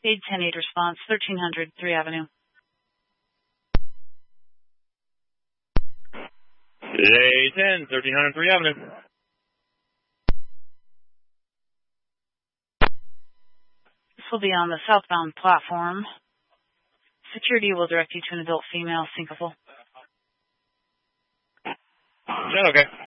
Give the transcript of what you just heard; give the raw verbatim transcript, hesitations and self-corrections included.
eight ten eight response, thirteen hundred, three Avenue. eight ten, thirteen hundred, three Avenue. This will be on the southbound platform. Security will direct you to an adult female syncopal. Yeah, okay.